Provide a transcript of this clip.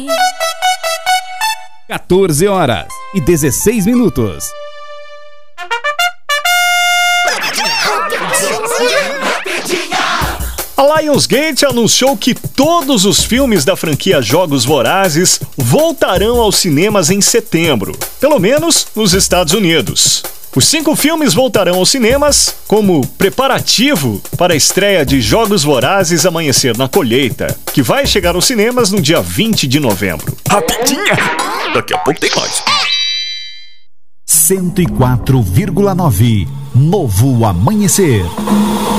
14h16. A Lionsgate anunciou que todos os filmes da franquia Jogos Vorazes voltarão aos cinemas em setembro, pelo menos nos Estados Unidos. Os 5 filmes voltarão aos cinemas como preparativo para a estreia de Jogos Vorazes Amanhecer na Colheita, que vai chegar aos cinemas no dia 20 de novembro. Rapidinha! Daqui a pouco tem mais. 104,9 Novo Amanhecer.